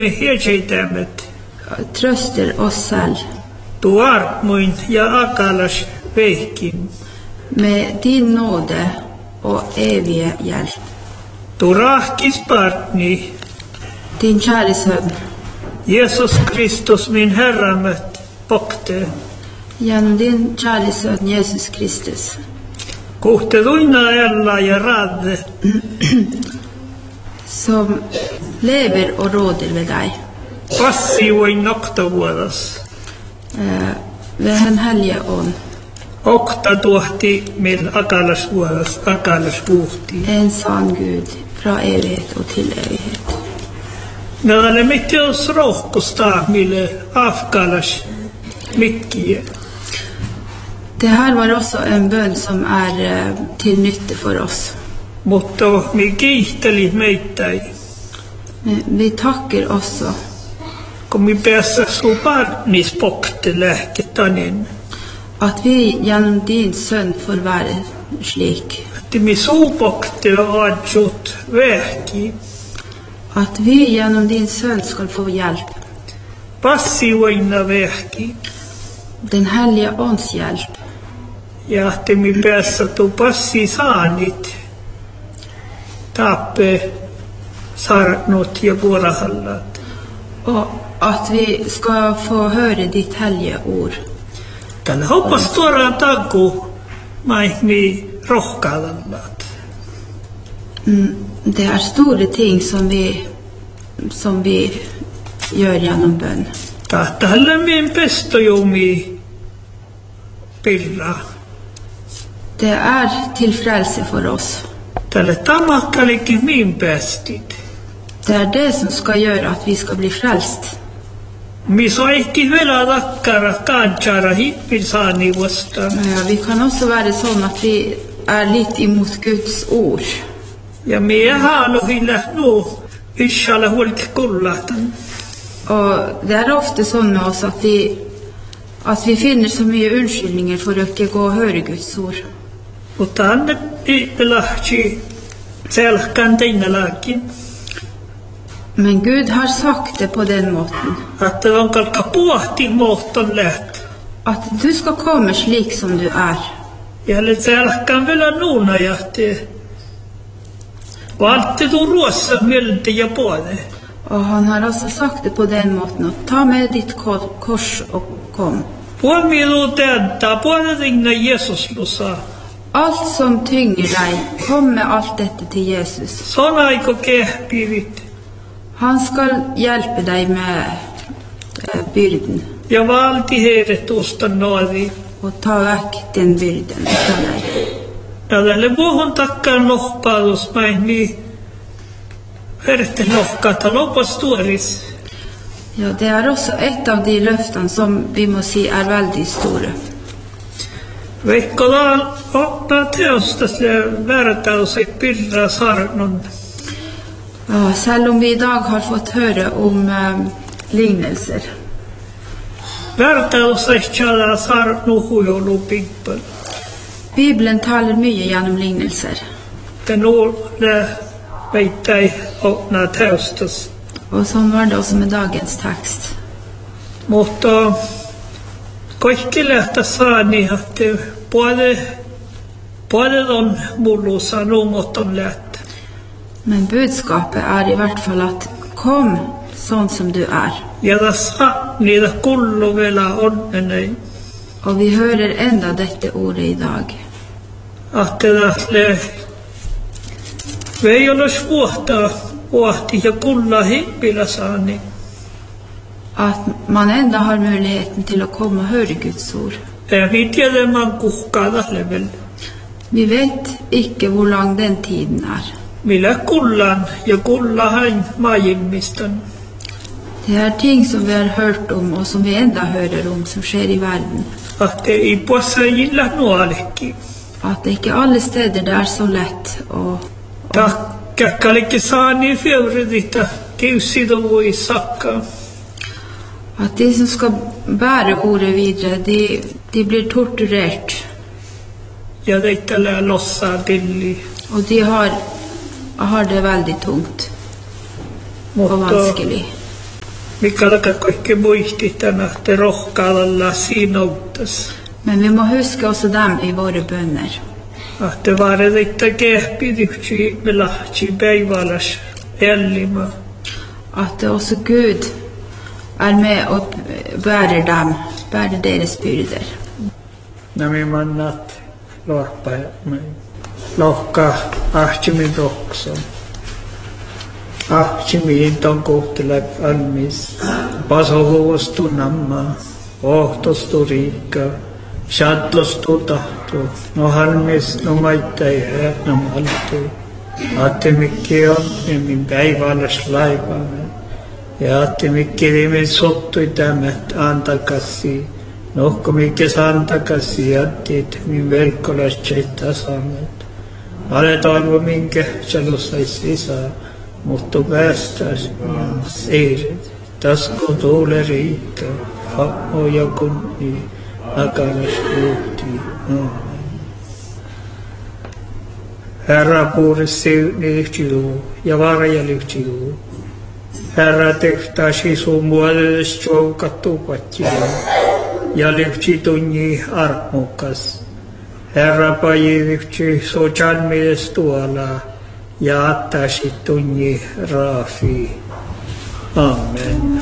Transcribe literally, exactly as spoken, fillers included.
Helkeitämät. Tröster oss selv. Du armuin ja akalas vehkin. Med din nåde og evige hjelp. Du rahkis partni. Din kjære sønn. Jesus Kristus min Herramme pokte. Gjennom din kjære sønn Jesus Kristus. Kohte duina ella ja radde. Som lever og råder ved deg. Passi voi nokta vuodas. Eh, ved den hellige ånd. Okta tuohti mil akalas vuodas, akalas vuhti. En sann Gud fra evighet og til evighet. Näille mittios rohkosta mille afkalas mikkie. Det her var også en bønn som er uh, til nytte for oss. Mutta mi kiihteli meittäi. Vi takker også. Kun mi päässä su partnis pokte lähketanin. At vi gjennom din sønn får være slik. Att mi su pokte adjut vähki. At vi gjennom din sønn skal få hjelp. Passi voina vähki. Den hellige ånds hjelp. Ja att mi päässä tu passi saanit. Tappe sarnot ja vuorahallat. Og at vi skal få høre ditt hellige ord. Tällä hoppas tuoraan taku maihmi rohkaalallat. Mm, det er store ting som vi, som vi gjør gjennom bønn. Tahtahalle min pestojumi pirra. Det er til frelse for oss. Tälle tamakkalikin min pestit. Det er det som skal gjøre at vi skal bli frelst. Mi so ehki vielä takkara kanchara hippin saani vasta. Ja, vi kan også være sånn at vi er litt imot Guds ord. Ja mi halu hilla nu ishalla huolit kullatan. Og det er ofte sånn med oss at vi, at vi finner så mye unnskyldninger for å ikke gå og høre Guds ord. Mutta anne ilahti selkan teinalakin. Men Gud har sagt det på den måten. Att on kalka puhti muutton läht. At du skal komme slik som du er. Ja selkan vielä nuuna jahti. Valtti tu ruossa milti ja puole. Og han har også sagt det på den måten at ta med ditt kors og kom. Puomilu teadta, puole tingna Jesus lusa. Alt som tynger deg, kom med alt dette til Jesus. Sånn aiko kehpivit. Han skal hjelpe deg med eh, byrden. Ja valti heidät ustan noadi. Og ta vekk den byrden fra deg. Ja tälle puhun takkaan lohpaadus maihmi verte lohkaata lopas tuoris. Ja, det er også et av de løftene som vi må si er veldig store. Veikko laan ottaa teostasle vertaus ei pirra sarnon. Ja, selv om vi i dag har fått høre om eh, lignelser. Vertaus ei tjala sarnu hujolu pippel. Bibelen taler mye gjennom lignelser. Den ole veitai åtna teostas. Og sånn var det også med dagens tekst. Mutta kaikki lähtä saani, että puole, puole on mullu sanonut on lähtä. Men budskapet er i hvert fall at kom sånn som du er. Ja tässä niitä kullu vielä onnenei. Og vi hører enda dette ordet i dag. Att det ei ole suohtaa vuohti ja kulla hippillä saani. At man enda har muligheten til å komme og høre Guds ord. Ja vi tiedä man kuhkaa tälle vel. Vi vet ikke hvor lang den tiden er. Millä kullan ja kullahan maajimmistan. Det er ting som vi har hørt om, og som vi enda hører om, som skjer i verden. Att det ei puossa jilla nuolekki. At det ikke alle steder det er så lett å... Takkalikki saani fjauridita kiusido voi sakka. At de som skal bære ordet videre, de, de blir torturert. Ja deittälää lossaa tilli. Og de har, har det veldig tungt og vanskelig. mikä kaikki muisti tänä, te rohkaalla sinoutas. Men vi må huske också dem i våra böner. Att det var lite gäppidyksi med lahti päiväläs elämä. Att det också Gud är med och bärer dem, bärer deras byrder. Nämä mannat lorpa lohka ahtimin rokson. Ahtimin ton kohtele almis. Pasohuostu namma. Ohtostu riikka. Shadlostu tahto. No halmis no maittai här no maltu. Atti mikki on min päiväläs laivaamme. Ja atti mikki viimein sottui tämmät antakassi. Nohko mikä santakassi jättit min velkolas tjeittä saamet. Ale toivo minkä sellaisais sisää, mutta päästäis ja siirit. Tasko tuule riikka, happo ja kunni, akalas luhti. Herra puhdisi lyhtiluu ja varja lyhtiluu. Herra tehtäisi sun muodollisesti joukattu patjiluu. Ja lyhti tunni armokas. Herra päivyhti sojanmies tuolla ja attaisi tunni raafi. Amen.